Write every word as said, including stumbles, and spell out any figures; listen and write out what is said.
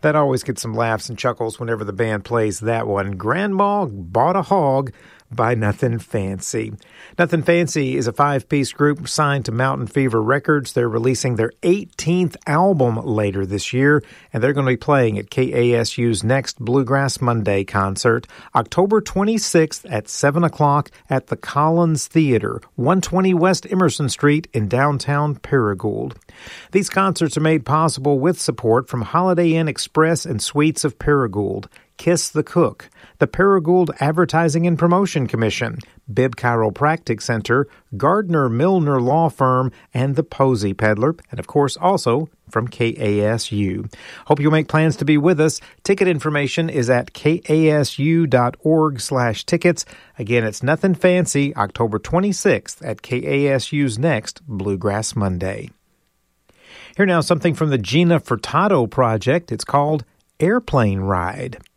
That always gets some laughs and chuckles whenever the band plays that one. Grandma Bought a Hog by Nothing Fancy. Nothing Fancy is a five-piece group signed to Mountain Fever Records. They're releasing their eighteenth album later this year, and they're going to be playing at K A S U's next Bluegrass Monday concert, October twenty-sixth at seven o'clock at the Collins Theater, one twenty West Emerson Street in downtown Paragould. These concerts are made possible with support from Holiday Inn Express and Suites of Paragould, Kiss the Cook, the Paragould Advertising and Promotion Commission, Bibb Chiropractic Center, Gardner Milner Law Firm, and the Posey Peddler, and of course also from K A S U. Hope you'll make plans to be with us. Ticket information is at kasu.org slash tickets. Again, it's Nothing Fancy, October twenty-sixth at K A S U's next Bluegrass Monday. Here now, something from the Gina Furtado project. It's called Airplane Ride.